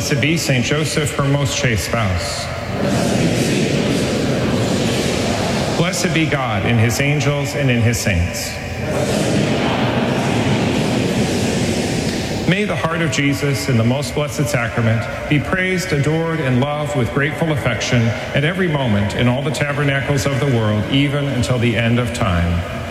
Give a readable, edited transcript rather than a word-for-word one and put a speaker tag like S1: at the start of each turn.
S1: Blessed be Saint Joseph, her most chaste spouse. Blessed be God in his angels and in his saints. May the heart of Jesus in the most blessed sacrament be praised, adored, and loved with grateful affection at every moment in all the tabernacles of the world, even until the end of time.